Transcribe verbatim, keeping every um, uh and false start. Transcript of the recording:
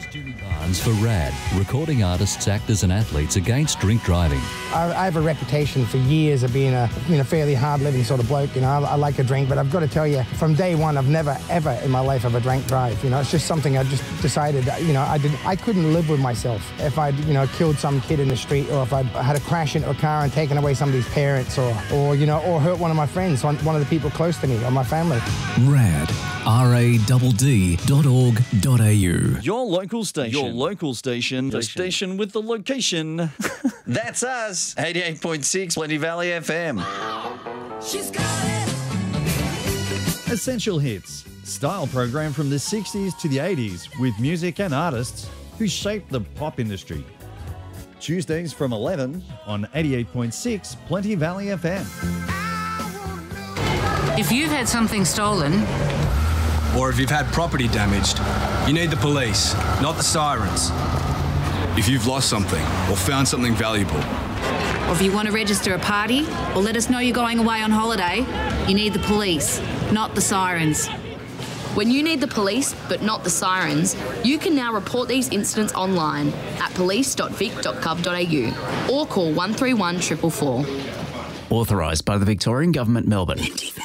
Jimmy Barnes for RAD, recording artists, actors and athletes against drink driving. I, I have a reputation for years of being a you know fairly hard-living sort of bloke. You know, I, I like a drink, but I've got to tell you, from day one, I've never, ever in my life ever drank drive. You know, it's just something I just decided, you know, I, did, I couldn't live with myself if I'd, you know, killed some kid in the street, or if I had a crash into a car and taken away somebody's parents, or, or you know, or hurt one of my friends, one, one of the people close to me, or my family. RAD, R A D D dot org dot A U. Your local station. Your local station. The station with the location. That's us. eighty-eight point six Plenty Valley F M. She's got it. Essential Hits. Style program from the sixties to the eighties with music and artists who shaped the pop industry. Tuesdays from eleven on eighty-eight point six Plenty Valley F M. If you've had something stolen, or if you've had property damaged, you need the police, not the sirens. If you've lost something or found something valuable, or if you want to register a party or let us know you're going away on holiday, you need the police, not the sirens. When you need the police, but not the sirens, you can now report these incidents online at police dot vic dot gov dot a u or call one three one four four four. Authorised by the Victorian Government, Melbourne.